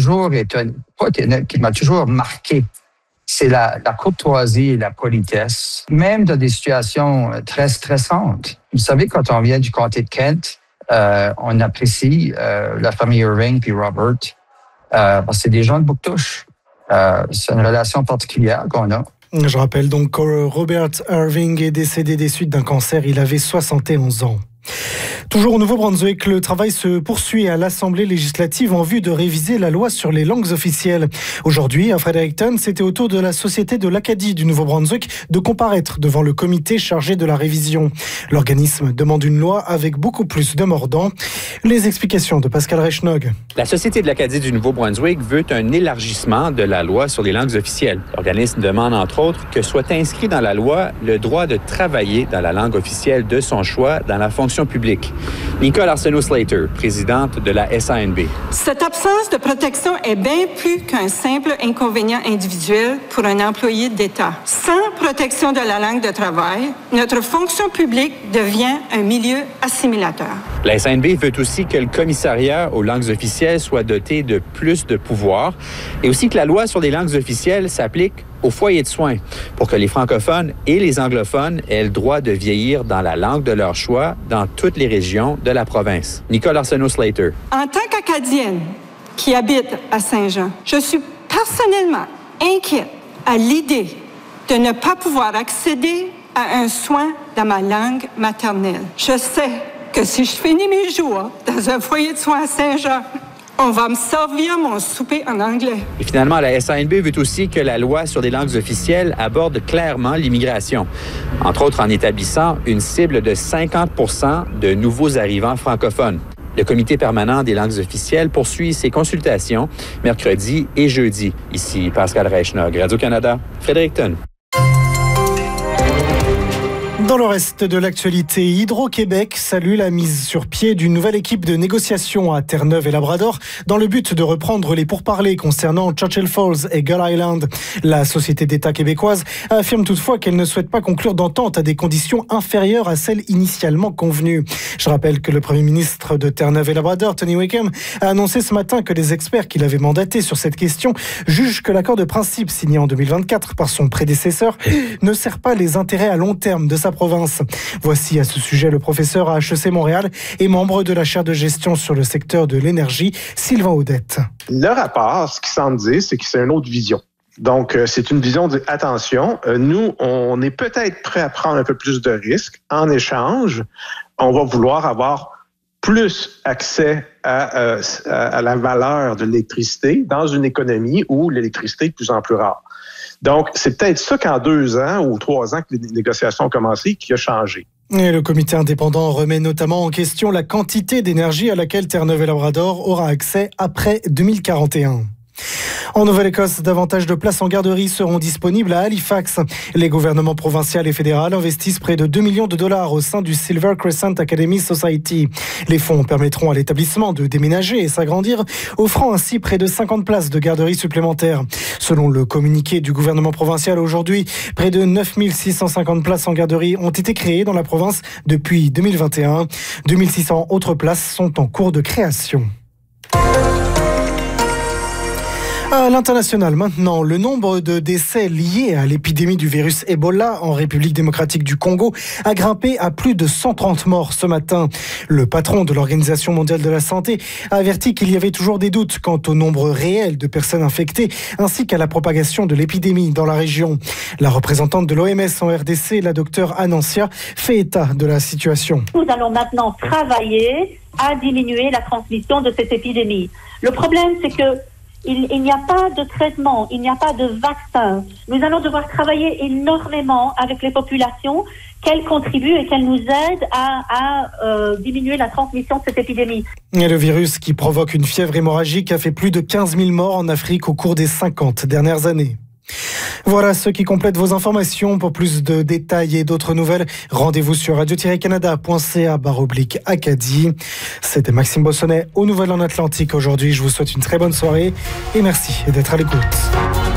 toujours qui m'a toujours marqué, c'est la courtoisie et la politesse, même dans des situations très stressantes. Vous savez, quand on vient du comté de Kent, on apprécie la famille Irving puis Robert, parce que c'est des gens de Bouctouche. C'est une relation particulière qu'on a. Je rappelle donc que Robert Irving est décédé des suites d'un cancer. Il avait 71 ans. Toujours au Nouveau-Brunswick, le travail se poursuit à l'Assemblée législative en vue de réviser la loi sur les langues officielles. Aujourd'hui, à Fredericton, c'était au tour de la Société de l'Acadie du Nouveau-Brunswick de comparaître devant le comité chargé de la révision. L'organisme demande une loi avec beaucoup plus de mordants. Les explications de Pascal Reichnog. La Société de l'Acadie du Nouveau-Brunswick veut un élargissement de la loi sur les langues officielles. L'organisme demande, entre autres, que soit inscrit dans la loi le droit de travailler dans la langue officielle de son choix dans la fonction publique. Nicole Arsenault-Slater, présidente de la SANB. Cette absence de protection est bien plus qu'un simple inconvénient individuel pour un employé d'État. Sans protection de la langue de travail, notre fonction publique devient un milieu assimilateur. La SANB veut aussi que le commissariat aux langues officielles soit doté de plus de pouvoirs et aussi que la loi sur les langues officielles s'applique aux foyers de soins pour que les francophones et les anglophones aient le droit de vieillir dans la langue de leur choix dans toutes les régions de la province. Nicole Arsenault-Slater. En tant qu'Acadienne qui habite à Saint-Jean, je suis personnellement inquiète à l'idée de ne pas pouvoir accéder à un soin dans ma langue maternelle. Je sais que si je finis mes jours dans un foyer de soins à Saint-Jean, on va me servir mon souper en anglais. Et finalement, la SANB veut aussi que la loi sur les langues officielles aborde clairement l'immigration, entre autres en établissant une cible de 50% de nouveaux arrivants francophones. Le comité permanent des langues officielles poursuit ses consultations mercredi et jeudi. Ici Pascal Reichnog, Radio-Canada, Fredericton. Dans le reste de l'actualité, Hydro-Québec salue la mise sur pied d'une nouvelle équipe de négociation à Terre-Neuve et Labrador dans le but de reprendre les pourparlers concernant Churchill Falls et Gull Island. La Société d'État québécoise affirme toutefois qu'elle ne souhaite pas conclure d'entente à des conditions inférieures à celles initialement convenues. Je rappelle que le premier ministre de Terre-Neuve et Labrador, Tony Wickham, a annoncé ce matin que les experts qu'il avait mandatés sur cette question jugent que l'accord de principe signé en 2024 par son prédécesseur ne sert pas les intérêts à long terme de sa province. Voici à ce sujet le professeur à HEC Montréal et membre de la chaire de gestion sur le secteur de l'énergie, Sylvain Audette. Le rapport, ce qu'il semble dire, c'est que c'est une autre vision. Donc, c'est une vision de attention, nous, on est peut-être prêt à prendre un peu plus de risques. En échange, on va vouloir avoir plus accès à la valeur de l'électricité dans une économie où l'électricité est de plus en plus rare. Donc, c'est peut-être ça qu'en 2 ans ou 3 ans que les négociations ont commencé qui a changé. Et le comité indépendant remet notamment en question la quantité d'énergie à laquelle Terre-Neuve et Labrador aura accès après 2041. En Nouvelle-Écosse, davantage de places en garderie seront disponibles à Halifax. Les gouvernements provincial et fédéral investissent près de 2 millions de dollars au sein du Silver Crescent Academy Society. Les fonds permettront à l'établissement de déménager et s'agrandir, offrant ainsi près de 50 places de garderie supplémentaires. Selon le communiqué du gouvernement provincial aujourd'hui, près de 9 650 places en garderie ont été créées dans la province depuis 2021. 2600 autres places sont en cours de création. À l'international maintenant, le nombre de décès liés à l'épidémie du virus Ebola en République démocratique du Congo a grimpé à plus de 130 morts ce matin. Le patron de l'Organisation mondiale de la santé a averti qu'il y avait toujours des doutes quant au nombre réel de personnes infectées ainsi qu'à la propagation de l'épidémie dans la région. La représentante de l'OMS en RDC, la docteure Anancia, fait état de la situation. Nous allons maintenant travailler à diminuer la transmission de cette épidémie. Le problème, c'est que il n'y a pas de traitement, il n'y a pas de vaccin. Nous allons devoir travailler énormément avec les populations, qu'elles contribuent et qu'elles nous aident à diminuer la transmission de cette épidémie. Et le virus qui provoque une fièvre hémorragique a fait plus de 15 000 morts en Afrique au cours des 50 dernières années. Voilà ce qui complète vos informations. Pour plus de détails et d'autres nouvelles, rendez-vous sur radio-canada.ca/Acadie. C'était Maxime Bossonnet aux Nouvelles en Atlantique aujourd'hui. Je vous souhaite une très bonne soirée et merci d'être à l'écoute.